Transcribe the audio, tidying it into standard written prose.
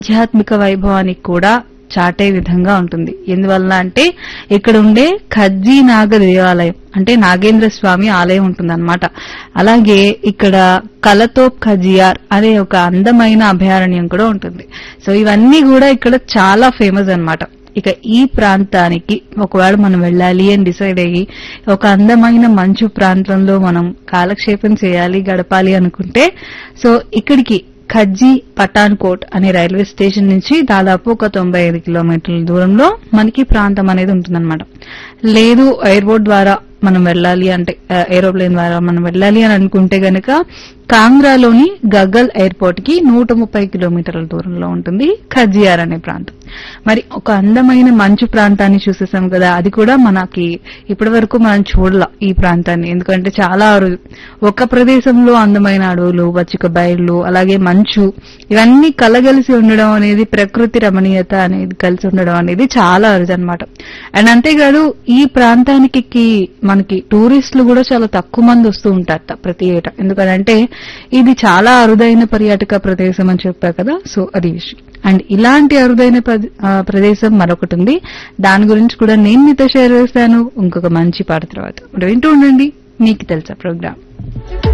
ఆధ్యాత్మిక వైభవానికి కూడా చాటే విధంగా ఉంటుంది. ఎందువల్ల అంటే ఇక్కడ ఉండే ఖజ్జీ నాగ దేవాలయం అంటే నాగేంద్ర స్వామి ఆలయం ఉంటుందన్నమాట. అలాగే ఇక్కడ కలతోప్ ఖజియార్ అనే ఒక అందమైన అభయారణ్యం కూడా ఉంటుంది. సో ఇవన్నీ కూడా ఇక్కడ చాలా ఫేమస్ అన్నమాట. ఇక ఈ ప్రాంతానికి ఒకవేళ మనం వెళ్ళాలి అని డిసైడ్ అయ్యి ఒక అందమైన మంచు ప్రాంతంలో మనం కాలక్షేపం చేయాలి, గడపాలి అనుకుంటే సో ఇక్కడికి ఖజ్జీ పఠాన్కోట్ అనే రైల్వే స్టేషన్ నుంచి దాదాపు ఒక 95 కిలోమీటర్ల దూరంలో మనకి ప్రాంతం అనేది ఉంటుందన్నమాట. లేదు ఎయిర్పోర్ట్ ద్వారా మనం వెళ్ళాలి అంటే ఏరోప్లేన్ ద్వారా మనం వెళ్ళాలి అని అనుకుంటే గనక కాంగ్రాలోని గగ్గల్ ఎయిర్పోర్ట్ కి 130 కిలోమీటర్ల దూరంలో ఉంటుంది ఖజియార్ అనే ప్రాంతం. మరి ఒక అందమైన మంచు ప్రాంతాన్ని చూసేసాం కదా, అది కూడా మనకి ఇప్పటి వరకు మనం చూడాల ఈ ప్రాంతాన్ని. ఎందుకంటే చాలా అరుదు. ఒక ప్రదేశంలో అందమైన అడవులు, పచ్చిక బయళ్లు, అలాగే మంచు ఇవన్నీ కలగలిసి ఉండడం అనేది, ప్రకృతి రమణీయత అనేది కలిసి ఉండడం అనేది చాలా అరుదు అనమాట. అండ్ అంతేకాదు ఈ ప్రాంతానికి మనకి టూరిస్టులు కూడా చాలా తక్కువ మంది వస్తూ ఉంటారట ప్రతి ఏటా. ఎందుకంటే ఇది చాలా అరుదైన పర్యాటక ప్రదేశం అని చెప్పా కదా, సో అది విషయం. అండ్ ఇలాంటి అరుదైన ప్రదేశం మరొకటి ఉంది, దాని గురించి కూడా నేను మీతో షేర్ చేస్తాను ఇంకొక మంచి పాట తర్వాత. వింటూ ఉండండి మీకు తెలుసా ప్రోగ్రామ్.